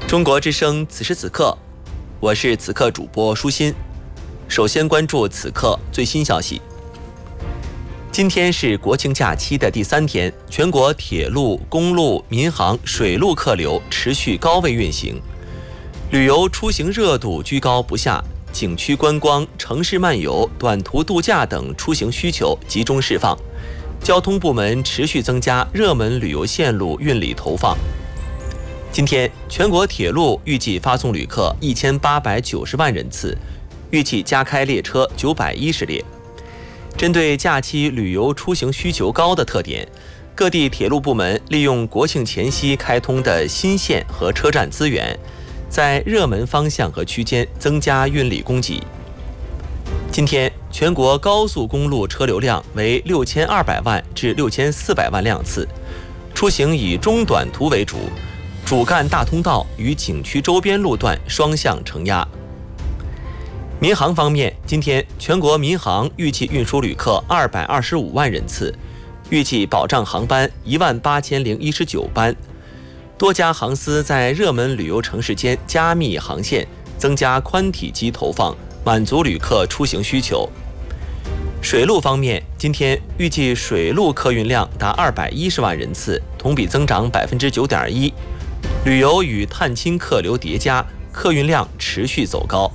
中国之声此时此刻，我是此刻主播舒心。首先关注此刻最新消息。今天是国庆假期的第3天，全国铁路、公路、民航、水路客流持续高位运行，旅游出行热度居高不下，景区观光、城市漫游、短途度假等出行需求集中释放。交通部门持续增加热门旅游线路运力投放。今天，全国铁路预计发送旅客1890万人次，预计加开列车910列。针对假期旅游出行需求高的特点，各地铁路部门利用国庆前夕开通的新线和车站资源，在热门方向和区间增加运力供给。今天，全国高速公路车流量为6200万至6400万辆次，出行以中短途为主，主干大通道与景区周边路段双向承压。民航方面，今天全国民航预计运输旅客225万人次，预计保障航班18019班。多家航司在热门旅游城市间加密航线，增加宽体机投放，满足旅客出行需求。水路方面，今天预计水路客运量达210万人次，同比增长9.1%。旅游与探亲客流叠加，客运量持续走高。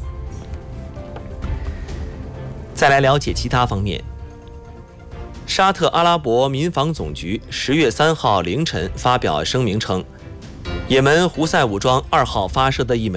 再来了解其他方面。沙特阿拉伯民防总局10月3号凌晨发表声明称，也门胡塞武装2号发射的一枚